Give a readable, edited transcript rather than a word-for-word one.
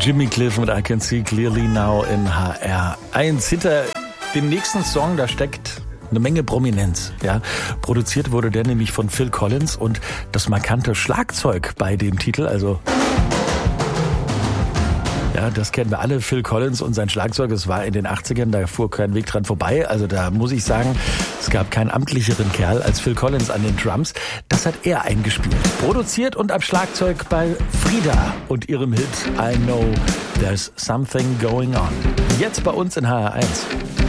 Jimmy Cliff mit I Can See Clearly Now in HR1. Hinter dem nächsten Song, da steckt eine Menge Prominenz. Ja. Produziert wurde der nämlich von Phil Collins und das markante Schlagzeug bei dem Titel, also ja, das kennen wir alle, Phil Collins und sein Schlagzeug, es war in den 80ern, da fuhr kein Weg dran vorbei. Also da muss ich sagen, es gab keinen amtlicheren Kerl als Phil Collins an den Drums. Das hat er eingespielt. Produziert und am Schlagzeug bei Frida und ihrem Hit I Know There's Something Going On. Jetzt bei uns in HR1.